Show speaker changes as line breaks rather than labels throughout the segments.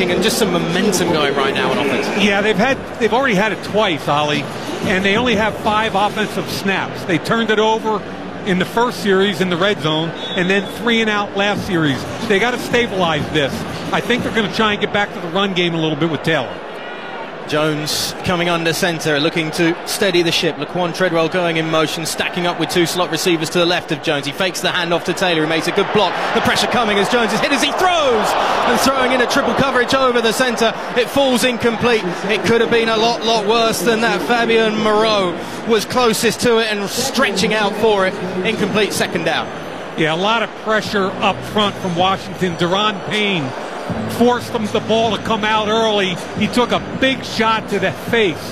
running and just some momentum going right now on offense.
Yeah, they've already had it twice, Ollie, and they only have 5 offensive snaps. They turned it over in the first series in the red zone, and then 3 and out last series. They got to stabilize this. I think they're going to try and get back to the run game a little bit with Taylor.
Jones coming under centre, looking to steady the ship. Laquan Treadwell going in motion, stacking up with 2 slot receivers to the left of Jones. He fakes the handoff to Taylor, who makes a good block. The pressure coming as Jones is hit as he throws, and throwing in a triple coverage over the centre. It falls incomplete. It could have been a lot worse than that. Fabian Moreau was closest to it and stretching out for it. Incomplete, second down.
Yeah, a lot of pressure up front from Washington. Deron Payne forced the ball to come out early. He took a big shot to the face.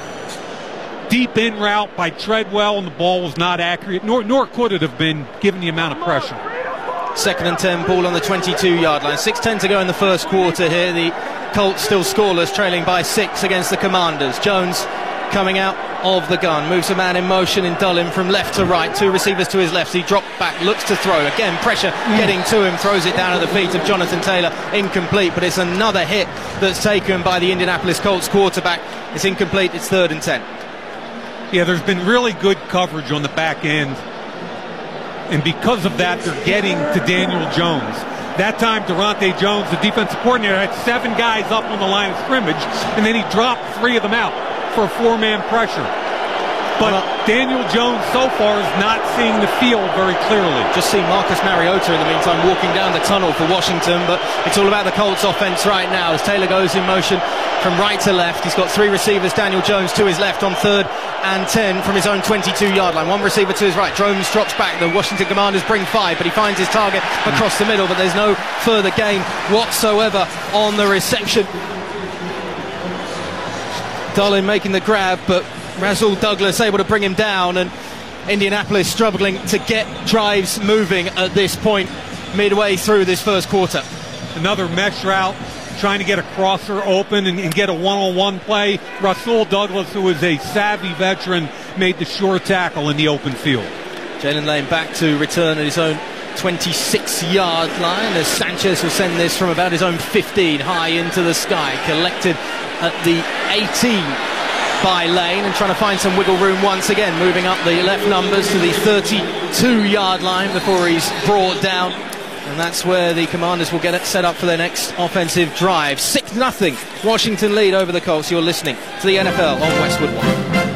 Deep in route by Treadwell, and the ball was not accurate, nor could it have been given the amount of pressure.
2nd and 10, ball on the 22-yard line. 6:10 to go in the first quarter here. The Colts still scoreless, trailing by 6 against the Commanders. Jones coming out of the gun, moves a man in motion in Dullin from left to right, 2 receivers to his left. He dropped back, looks to throw again, pressure getting to him, throws it down at the feet of Jonathan Taylor, incomplete, but it's another hit that's taken by the Indianapolis Colts quarterback. It's incomplete. It's 3rd and 10.
Yeah, there's been really good coverage on the back end, and because of that, they're getting to Daniel Jones. That time, Durante Jones, the defensive coordinator, had 7 guys up on the line of scrimmage, and then he dropped 3 of them out for a 4-man pressure. But Daniel Jones so far is not seeing the field very clearly.
Just see Marcus Mariota in the meantime walking down the tunnel for Washington, but it's all about the Colts offense right now as Taylor goes in motion from right to left. He's got 3 receivers, Daniel Jones to his left on 3rd and 10 from his own 22-yard line. 1 receiver to his right. Jones drops back. The Washington Commanders bring 5, but he finds his target across the middle, but there's no further gain whatsoever on the reception. Dullin making the grab, but Rasul Douglas able to bring him down, and Indianapolis struggling to get drives moving at this point midway through this first quarter.
Another mesh route, trying to get a crosser open and get a one-on-one play. Rasul Douglas, who is a savvy veteran, made the sure tackle in the open field.
Jalen Lane back to return at his own 26-yard line as Sanchez will send this from about his own 15 high into the sky, collected at the 18 by Lane, and trying to find some wiggle room once again, moving up the left numbers to the 32-yard line before he's brought down, and that's where the Commanders will get it set up for their next offensive drive. 6-0 Washington lead over the Colts. You're listening to the NFL on Westwood One.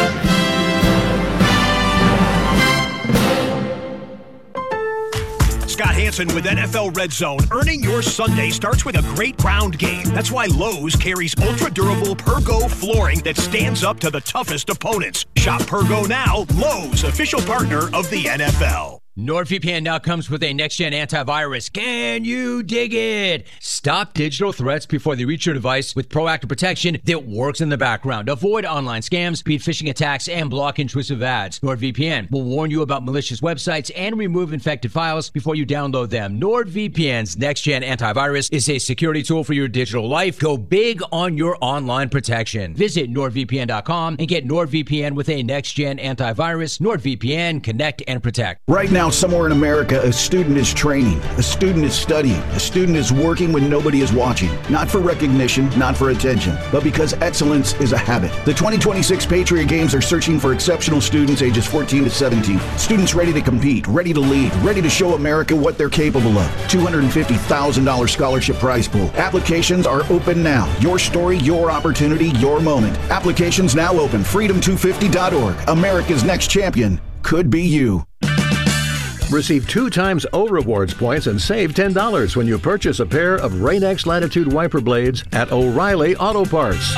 Scott Hansen with NFL Red Zone. Earning your Sunday starts with a great ground game. That's why Lowe's carries ultra-durable Pergo flooring that stands up to the toughest opponents. Shop Pergo now, Lowe's, official partner of the NFL.
NordVPN now comes with a next-gen antivirus. Can you dig it? Stop digital threats before they reach your device with proactive protection that works in the background. Avoid online scams, beat phishing attacks, and block intrusive ads. NordVPN will warn you about malicious websites and remove infected files before you download them. NordVPN's next-gen antivirus is a security tool for your digital life. Go big on your online protection. Visit NordVPN.com and get NordVPN with a next-gen antivirus. NordVPN, connect and protect.
Right now, somewhere in America, a student is training, a student is studying, a student is working when nobody is watching. Not for recognition, not for attention, but because excellence is a habit. The 2026 Patriot Games are searching for exceptional students ages 14 to 17. Students ready to compete, ready to lead, ready to show America what they're capable of. $250,000 scholarship prize pool. Applications are open now. Your story, your opportunity, your moment. Applications now open. Freedom250.org. America's next champion could be you.
Receive 2 times O Rewards points and save $10 when you purchase a pair of Rain-X Latitude wiper blades at O'Reilly Auto Parts.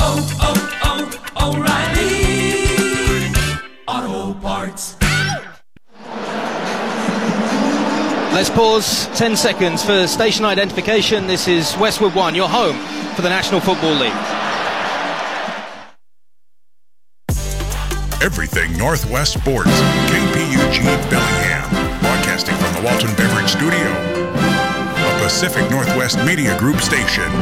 O'Reilly Auto Parts.
Let's pause 10 seconds for station identification. This is Westwood One, your home for the National Football League.
Everything Northwest Sports, KPUG Bellingham. Broadcasting from the Walton Beverage Studio, a Pacific Northwest Media Group station.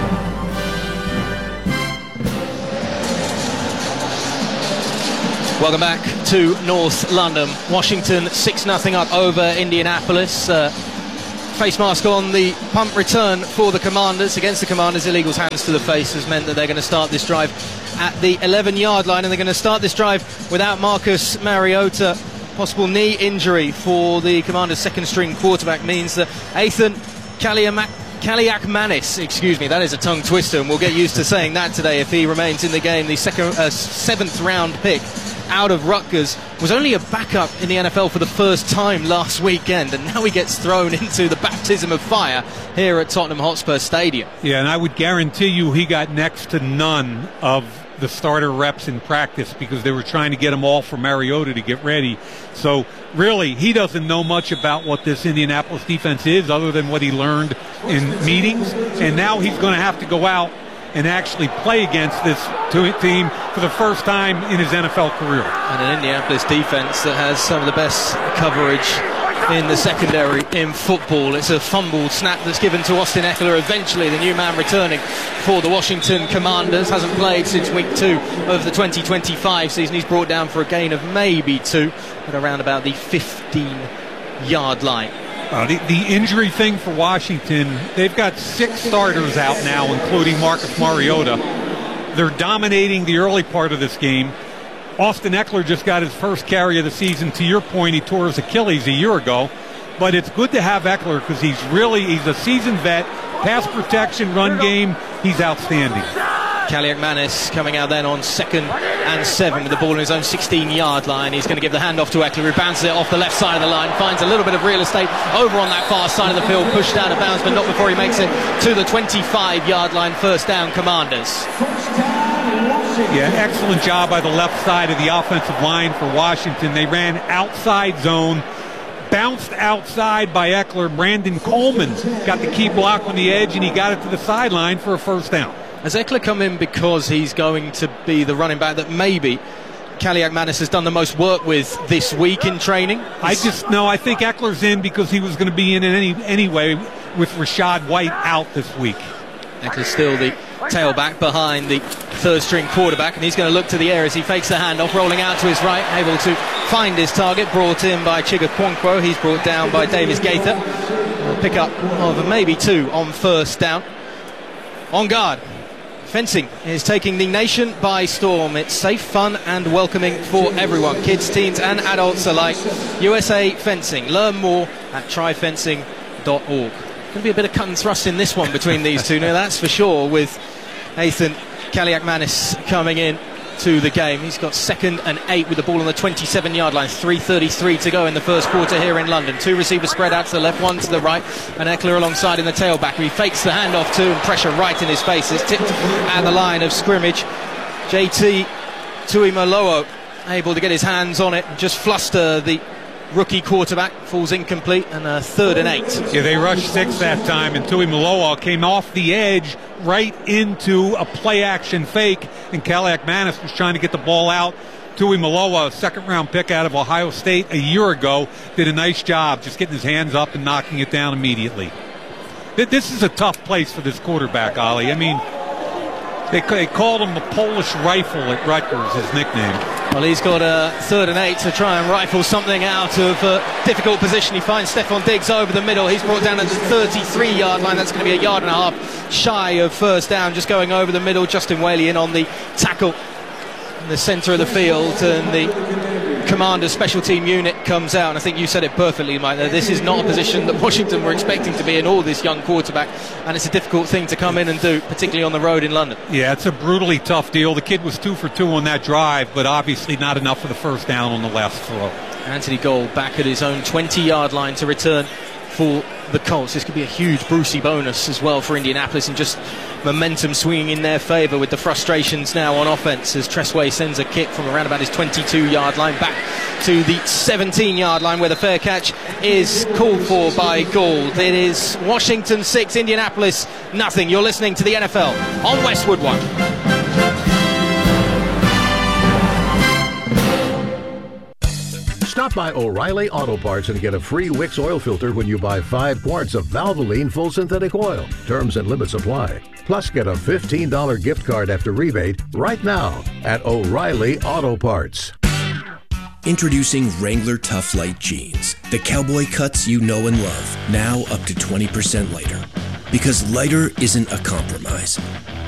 Welcome back to North London. Washington 6-0 up over Indianapolis. face mask on. The punt return for the Commanders. Against the Commanders, illegals hands to the face has meant that they're going to start this drive at the 11-yard line, and they're going to start this drive without Marcus Mariota. Possible knee injury for the Commanders' second-string quarterback means that Ethan Kaliakmanis, excuse me, that is a tongue twister, and we'll get used to saying that today if he remains in the game. The seventh-round pick out of Rutgers was only a backup in the NFL for the first time last weekend, and now he gets thrown into the baptism of fire here at Tottenham Hotspur Stadium.
Yeah, and I would guarantee you he got next to none of the starter reps in practice because they were trying to get him all for Mariota to get ready. So really, he doesn't know much about what this Indianapolis defense is other than what he learned in meetings, and now he's going to have to go out and actually play against this team for the first time in his NFL career.
And an Indianapolis defense that has some of the best coverage in the secondary in football. It's a fumbled snap that's given to Austin Ekeler, eventually the new man returning for the Washington Commanders. Hasn't played since week 2 of the 2025 season. He's brought down for a gain of maybe 2 at around about the 15-yard line.
The injury thing for Washington, they've got 6 starters out now, including Marcus Mariota. They're dominating the early part of this game. Austin Ekeler just got his first carry of the season. To your point, he tore his Achilles a year ago. But it's good to have Ekeler because he's a seasoned vet. Pass protection, run game, he's outstanding.
Kaliakmanis coming out then on 2nd and 7 with the ball in his own 16-yard line. He's going to give the handoff to Ekeler, who bounces it off the left side of the line, finds a little bit of real estate over on that far side of the field, pushed out of bounds, but not before he makes it to the 25-yard line. First down, Commanders.
Yeah, excellent job by the left side of the offensive line for Washington. They ran outside zone, bounced outside by Ekeler. Brandon Coleman got the key block on the edge, and he got it to the sideline for a first down.
Has Ekeler come in because he's going to be the running back that maybe Kaliakmanis has done the most work with this week in training?
I think Eckler's in because he was going to be in anyway with Rachaad White out this week.
Ekeler's still the tailback behind the third-string quarterback, and he's going to look to the air as he fakes the handoff, rolling out to his right, able to find his target, brought in by Chiga Quonkwo. He's brought down by Davis Gaither. A pick-up of maybe 2 on first down. On guard, fencing is taking the nation by storm. It's safe, fun and welcoming for everyone, kids, teens and adults alike. USA Fencing. Learn more at tryfencing.org. Going to be a bit of cut and thrust in this one between these two, now that's for sure, with Ethan Kaliakmanis coming in to the game. He's got 2nd and 8 with the ball on the 27-yard line. 3:33 to go in the first quarter here in London. 2 receivers spread out to the left, 1 to the right, and Ekeler alongside in the tailback. He fakes the handoff to, and pressure right in his face. It's tipped at the line of scrimmage. JT Tuimoloau able to get his hands on it and just fluster the rookie quarterback. Falls incomplete, and 3rd and 8.
Yeah, they rushed 6 that time, and Tuimoloau came off the edge right into a play-action fake, and Kaliakmanis was trying to get the ball out. Tuimoloau, a 2nd-round pick out of Ohio State a year ago, did a nice job just getting his hands up and knocking it down immediately. This is a tough place for this quarterback, Ollie. I mean, they called him the Polish Rifle at Rutgers, his nickname.
Well, he's got a 3rd and 8 to try and rifle something out of a difficult position. He finds Stephon Diggs over the middle. He's brought down at the 33-yard line. That's going to be 1.5 yards shy of first down, just going over the middle. Justin Whaley in on the tackle in the centre of the field, and the Commander's special team unit comes out. And I think you said it perfectly, Mike. This is not a position that Washington were expecting to be in, all this young quarterback, and it's a difficult thing to come in and do, particularly on the road in London.
Yeah, it's a brutally tough deal. The kid was 2 for 2 on that drive, but obviously not enough for the first down on the last throw.
Anthony Gold back at his own 20-yard line to return for the Colts. This could be a huge Brucey bonus as well for Indianapolis, and just momentum swinging in their favour with the frustrations now on offense as Tressway sends a kick from around about his 22-yard line back to the 17-yard line, where the fair catch is called for by Gould. It is Washington 6, Indianapolis nothing. You're listening to the NFL on Westwood One.
Stop by O'Reilly Auto Parts and get a free Wix oil filter when you buy 5 quarts of Valvoline full synthetic oil. Terms and limits apply. Plus, get a $15 gift card after rebate right now at O'Reilly Auto Parts.
Introducing Wrangler Tough Light Jeans. The cowboy cuts you know and love, now up to 20% lighter. Because lighter isn't a compromise.